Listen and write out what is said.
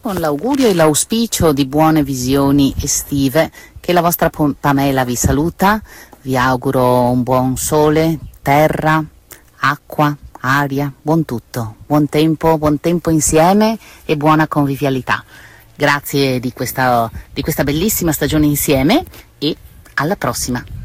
Con l'augurio e l'auspicio di buone visioni estive, che la vostra Pamela vi saluta, vi auguro un buon sole, terra, acqua, aria, buon tutto, buon tempo insieme e buona convivialità. Grazie di questa bellissima stagione insieme e alla prossima.